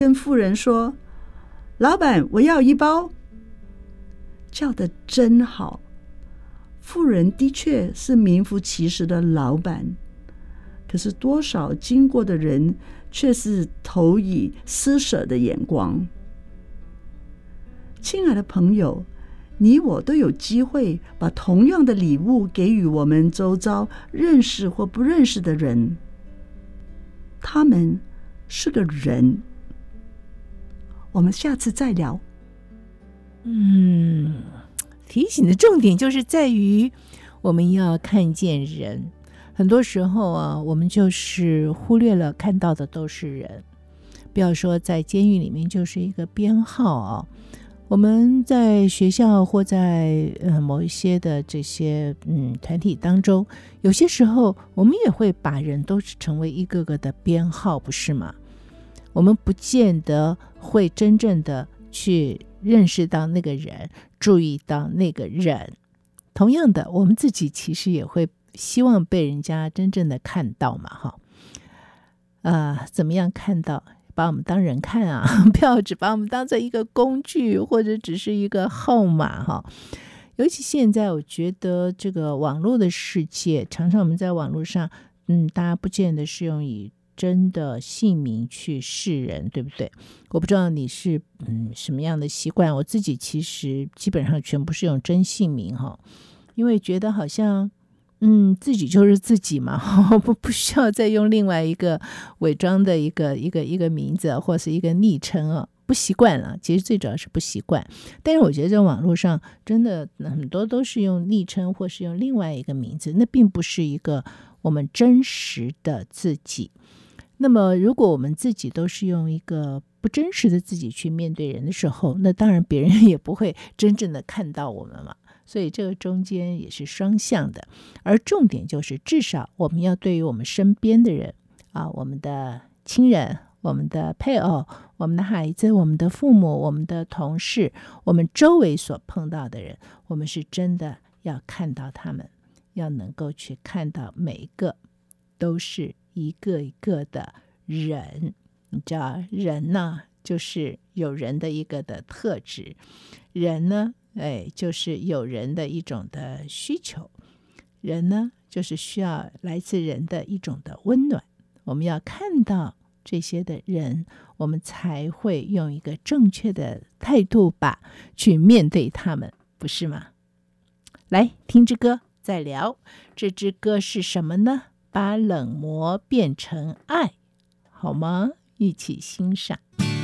跟妇人说：“老板，我要一包。”叫得真好，妇人的确是名副其实的老板，可是多少经过的人却是投以施舍的眼光。亲爱的朋友，你我都有机会把同样的礼物给予我们周遭认识或不认识的人，他们是个人。我们下次再聊。 提醒的重点就是在于我们要看见人。很多时候啊，我们就是忽略了看到的都是人。不要说在监狱里面就是一个编号啊，我们在学校或在某一些的这些团体当中，有些时候我们也会把人都成为一个个的编号，不是吗？我们不见得会真正的去认识到那个人，注意到那个人。同样的，我们自己其实也会希望被人家真正的看到嘛，怎么样看到？把我们当人看啊，不要只把我们当做一个工具，或者只是一个号码哈。尤其现在，我觉得这个网络的世界，常常我们在网络上，大家不见得是用以真的姓名去示人，对不对？我不知道你是什么样的习惯，我自己其实基本上全部是用真姓名哈，因为觉得好像自己就是自己嘛，不需要再用另外一个伪装的一个名字或是一个昵称啊，不习惯了。其实最主要是不习惯，但是我觉得在网络上真的很多都是用昵称或是用另外一个名字，那并不是一个我们真实的自己。那么如果我们自己都是用一个不真实的自己去面对人的时候，那当然别人也不会真正的看到我们嘛。所以这个中间也是双向的，而重点就是至少我们要对于我们身边的人啊，我们的亲人、我们的配偶、我们的孩子、我们的父母、我们的同事，我们周围所碰到的人，我们是真的要看到他们，要能够去看到每一个都是一个一个的人。你知道人呢，就是有人的一个的特质，人呢就是有人的一种的需求，人呢就是需要来自人的一种的温暖。我们要看到这些的人，我们才会用一个正确的态度吧去面对他们，不是吗？来听支歌再聊，这支歌是什么呢？把冷漠变成爱，好吗？一起欣赏。